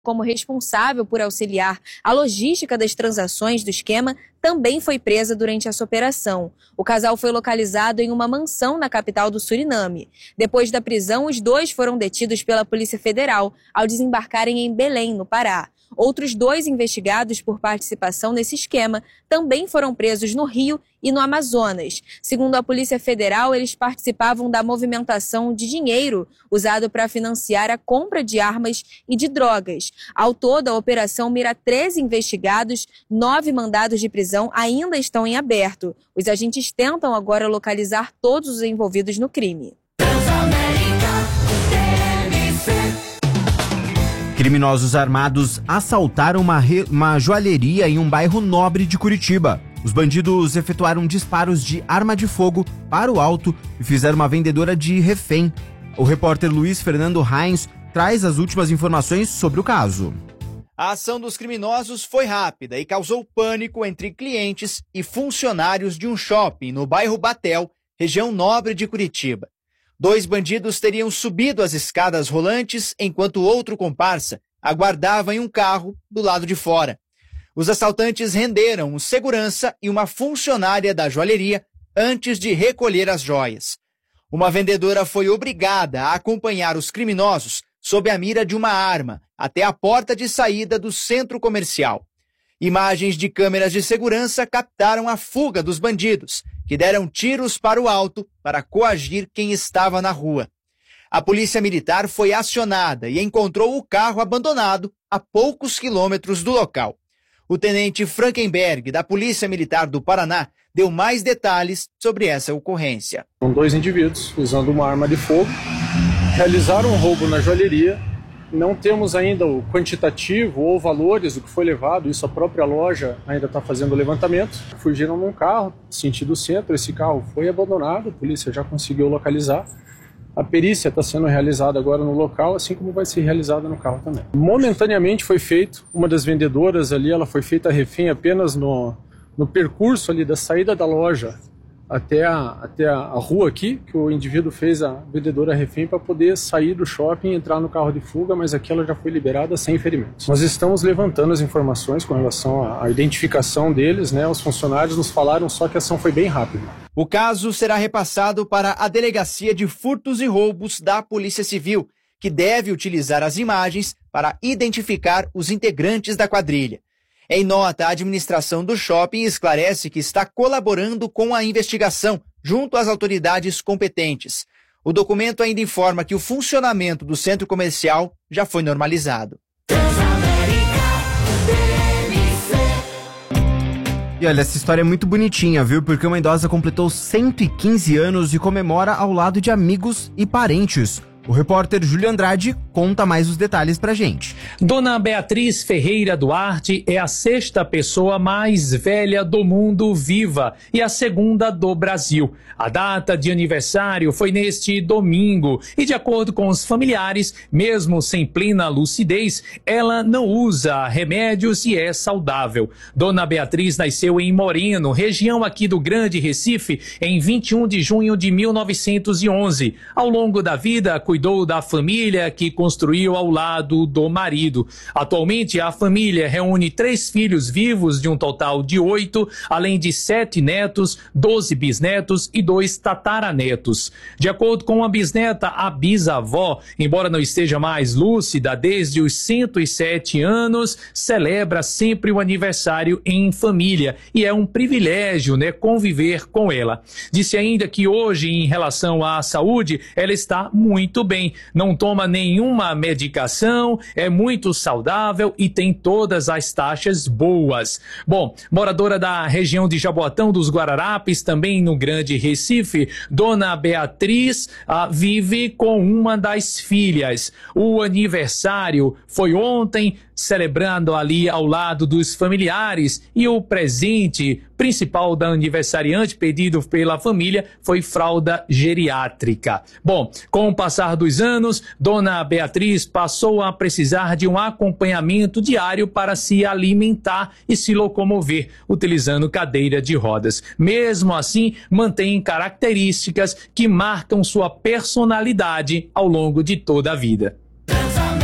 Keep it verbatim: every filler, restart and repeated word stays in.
como responsável por auxiliar a logística das transações do esquema, também foi presa durante essa operação. O casal foi localizado em uma mansão na capital do Suriname. Depois da prisão, os dois foram detidos pela Polícia Federal ao desembarcarem em Belém, no Pará. Outros dois investigados por participação nesse esquema também foram presos no Rio e no Amazonas. Segundo a Polícia Federal, eles participavam da movimentação de dinheiro usado para financiar a compra de armas e de drogas. Ao todo, a operação mira treze investigados, nove mandados de prisão ainda estão em aberto. Os agentes tentam agora localizar todos os envolvidos no crime. Criminosos armados assaltaram uma, re... uma joalheria em um bairro nobre de Curitiba. Os bandidos efetuaram disparos de arma de fogo para o alto e fizeram uma vendedora de refém. O repórter Luiz Fernando Reins traz as últimas informações sobre o caso. A ação dos criminosos foi rápida e causou pânico entre clientes e funcionários de um shopping no bairro Batel, região nobre de Curitiba. Dois bandidos teriam subido as escadas rolantes enquanto outro comparsa aguardava em um carro do lado de fora. Os assaltantes renderam um segurança e uma funcionária da joalheria antes de recolher as joias. Uma vendedora foi obrigada a acompanhar os criminosos sob a mira de uma arma até a porta de saída do centro comercial. Imagens de câmeras de segurança captaram a fuga dos bandidos, que deram tiros para o alto para coagir quem estava na rua. A polícia militar foi acionada e encontrou o carro abandonado a poucos quilômetros do local. O tenente Frankenberg, da Polícia Militar do Paraná, deu mais detalhes sobre essa ocorrência. São dois indivíduos usando uma arma de fogo, realizaram um roubo na joalheria. Não temos ainda o quantitativo ou valores do que foi levado, isso a própria loja ainda está fazendo o levantamento. Fugiram num carro, sentido centro, esse carro foi abandonado, a polícia já conseguiu localizar. A perícia está sendo realizada agora no local, assim como vai ser realizada no carro também. Momentaneamente foi feito, uma das vendedoras ali, ela foi feita refém apenas no, no percurso ali da saída da loja até a, até a, a rua aqui, que o indivíduo fez a vendedora refém para poder sair do shopping e entrar no carro de fuga, mas aqui ela já foi liberada sem ferimentos. Nós estamos levantando as informações com relação à, à identificação deles, né? Os funcionários nos falaram só que a ação foi bem rápida. O caso será repassado para a Delegacia de Furtos e Roubos da Polícia Civil, que deve utilizar as imagens para identificar os integrantes da quadrilha. Em nota, a administração do shopping esclarece que está colaborando com a investigação junto às autoridades competentes. O documento ainda informa que o funcionamento do centro comercial já foi normalizado. E olha, essa história é muito bonitinha, viu? Porque uma idosa completou cento e quinze anos e comemora ao lado de amigos e parentes. O repórter Júlio Andrade conta mais os detalhes pra gente. Dona Beatriz Ferreira Duarte é a sexta pessoa mais velha do mundo viva e a segunda do Brasil. A data de aniversário foi neste domingo e, de acordo com os familiares, mesmo sem plena lucidez, ela não usa remédios e é saudável. Dona Beatriz nasceu em Moreno, região aqui do Grande Recife, em vinte e um de junho de mil novecentos e onze. Ao longo da vida, cuidou da família que construiu ao lado do marido. Atualmente, a família reúne três filhos vivos de um total de oito, além de sete netos, doze bisnetos e dois tataranetos. De acordo com a bisneta, a bisavó, embora não esteja mais lúcida desde os cento e sete anos, celebra sempre o aniversário em família e é um privilégio, né, conviver com ela. Disse ainda que hoje, em relação à saúde, ela está muito bem, não toma nenhuma medicação, é muito saudável e tem todas as taxas boas. Bom, moradora da região de Jaboatão dos Guararapes, também no Grande Recife, Dona Beatriz ah, vive com uma das filhas. O aniversário foi ontem, celebrando ali ao lado dos familiares, e o presente principal da aniversariante pedido pela família foi fralda geriátrica. Bom, com o passar dos anos, Dona Beatriz passou a precisar de um acompanhamento diário para se alimentar e se locomover, utilizando cadeira de rodas. Mesmo assim, mantém características que marcam sua personalidade ao longo de toda a vida.